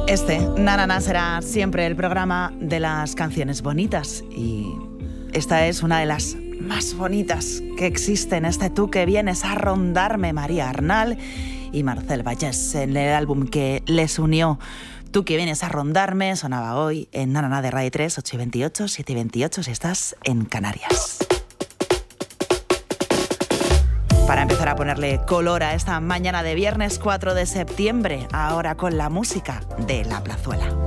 Este, Na Na Na, será siempre el programa de las canciones bonitas. Y esta es una de las más bonitas que existen. Este Tú que vienes a rondarme, María Arnal y Marcel Vallès, en el álbum que les unió. Tú que vienes a rondarme sonaba hoy en Na Na Na de Radio 3, 8:28, 7:28, si estás en Canarias. Para empezar a ponerle color a esta mañana de viernes 4 de septiembre, ahora con la música de La Plazuela.